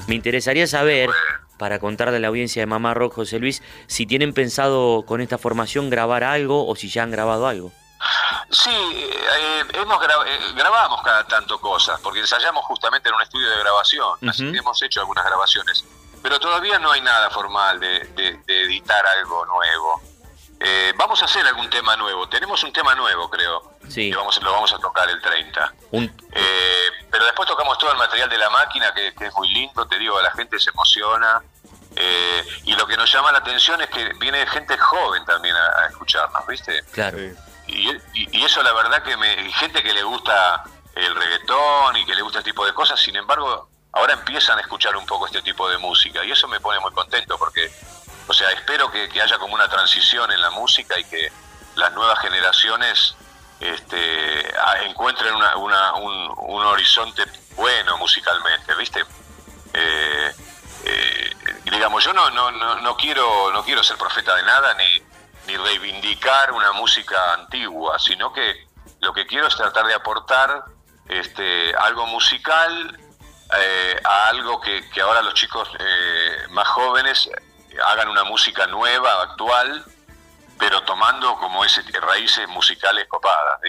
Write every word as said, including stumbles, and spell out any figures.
Me interesaría saber, para contarle a la audiencia de Mamá Rock, José Luis, si tienen pensado con esta formación grabar algo o si ya han grabado algo. Sí, eh, hemos gra eh, grabamos cada tanto cosas, porque ensayamos justamente en un estudio de grabación, uh-huh. Así que hemos hecho algunas grabaciones, pero todavía no hay nada formal de, de, de editar algo nuevo. Eh, vamos a hacer algún tema nuevo, tenemos un tema nuevo, creo, sí. que vamos, lo vamos a tocar el treinta. Un... Eh, pero después tocamos todo el material de La Máquina, que, que es muy lindo, te digo, la gente se emociona, eh, y lo que nos llama la atención es que viene gente joven también a, a escucharnos, ¿viste? Claro. Y, y, y eso la verdad que me... gente que le gusta el reggaetón y que le gusta este tipo de cosas, sin embargo, ahora empiezan a escuchar un poco este tipo de música, y eso me pone muy contento, porque, o sea, espero que, que haya como una transición en la música y que las nuevas generaciones este, encuentren una, una, un, un horizonte bueno musicalmente, ¿viste? Eh, eh, digamos, yo no, no, no, no quiero, no quiero ser profeta de nada ni ni reivindicar una música antigua, sino que lo que quiero es tratar de aportar este, algo musical eh, a algo que, que ahora los chicos eh, más jóvenes hagan una música nueva, actual, pero tomando como ese raíces musicales copadas.